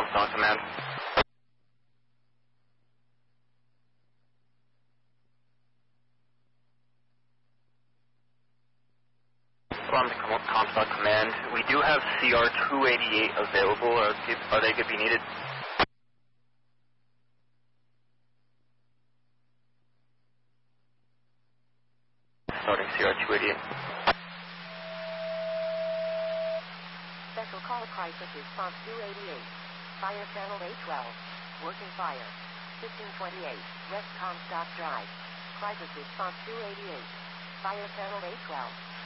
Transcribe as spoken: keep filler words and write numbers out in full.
Comstock Command. From Comstock Command, we do have C R two eighty-eight available. Are, are they going to be needed? Starting C R two eighty-eight. Special call crisis response two eighty-eight. Fire channel A twelve. Working fire. fifteen twenty-eight. West Comstock Drive. Crisis response two eighty-eight. Fire channel A twelve.